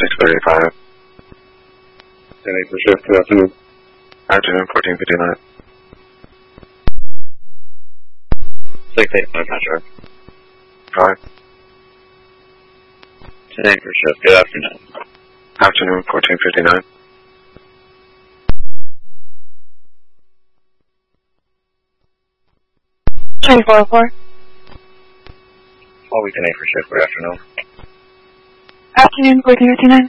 6:35. 10-8 for shift, good afternoon. Afternoon, 14:59. 685 Metro. Drive. 10-8 for shift, good afternoon. Afternoon, 14:59. All week 10-8 for shift, good afternoon. Afternoon, 14:59.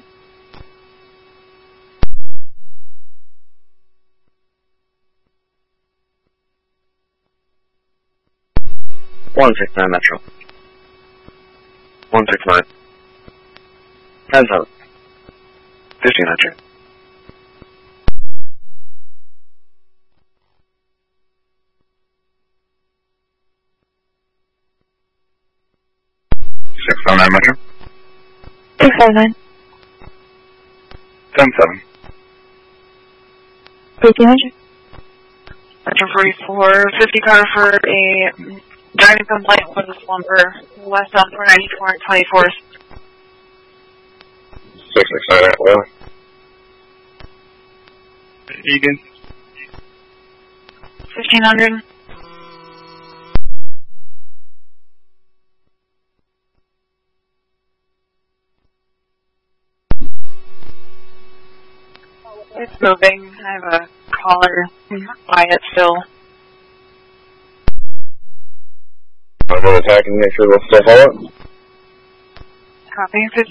One 69 Metro. 169. 10-7. 1500. Metro. 659. 10-7. 1800. Metro 44, 50 car for a driving complaint with a slumber westbound 494 and 24th. 669 Atlanta. Egan. 1500. It's moving. I have a caller by it still. I'm attacking, make sure they'll still follow it. Copy.